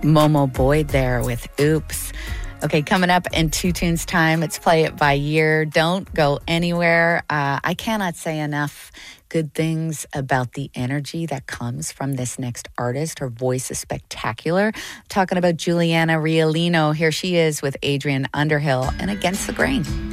Momo Boyd there with Oops. Okay, coming up in Two Tunes time, it's Play It By Year. Don't go anywhere. I cannot say enough good things about the energy that comes from this next artist. Her voice is spectacular. Talking about Juliana Riolino. Here she is with Adrian Underhill and Against the Grain.